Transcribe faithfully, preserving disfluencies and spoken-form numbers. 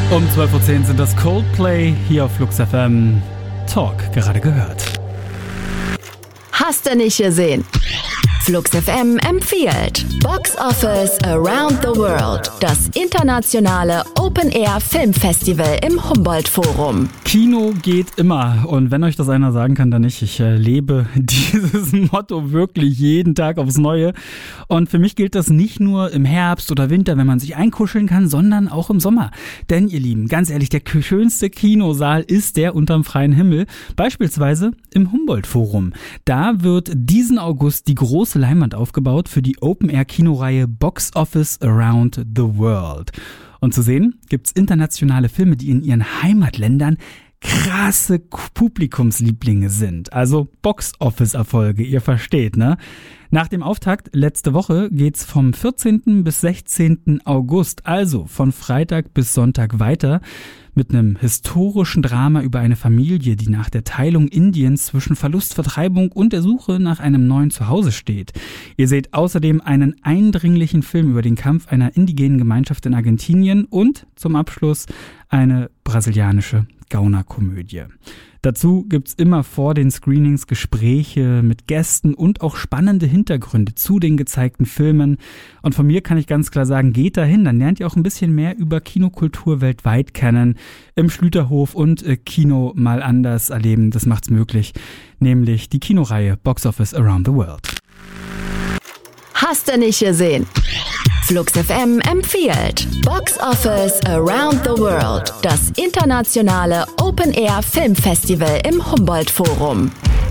Um zwölf Uhr zehn sind das Coldplay hier auf Flux F M. Talk gerade gehört. Hast du nicht gesehen? Flux F M empfiehlt Box Office Around the World, das internationale Open-Air-Filmfestival im Humboldt-Forum. Kino geht immer, und wenn euch das einer sagen kann, dann nicht. Ich äh, lebe dieses Motto wirklich jeden Tag aufs Neue, und für mich gilt das nicht nur im Herbst oder Winter, wenn man sich einkuscheln kann, sondern auch im Sommer. Denn ihr Lieben, ganz ehrlich, der schönste Kinosaal ist der unterm freien Himmel, beispielsweise im Humboldt-Forum. Da wird diesen August die große Leinwand aufgebaut für die Open-Air-Kinoreihe Box Office Around the World. Und zu sehen gibt's internationale Filme, die in ihren Heimatländern krasse Publikumslieblinge sind. Also Box-Office-Erfolge, ihr versteht, ne? Nach dem Auftakt letzte Woche geht's vom vierzehnten bis sechzehnten August, also von Freitag bis Sonntag weiter, mit einem historischen Drama über eine Familie, die nach der Teilung Indiens zwischen Verlust, Vertreibung und der Suche nach einem neuen Zuhause steht. Ihr seht außerdem einen eindringlichen Film über den Kampf einer indigenen Gemeinschaft in Argentinien und zum Abschluss eine brasilianische Gaunerkomödie. Dazu gibt's immer vor den Screenings Gespräche mit Gästen und auch spannende Hintergründe zu den gezeigten Filmen. Und von mir kann ich ganz klar sagen, geht dahin, dann lernt ihr auch ein bisschen mehr über Kinokultur weltweit kennen, im Schlüterhof und äh, Kino mal anders erleben. Das macht's möglich, nämlich die Kinoreihe Box Office Around the World. Hast du nicht gesehen? Flux F M empfiehlt Box Office Around the World, das internationale Open-Air-Filmfestival im Humboldt-Forum.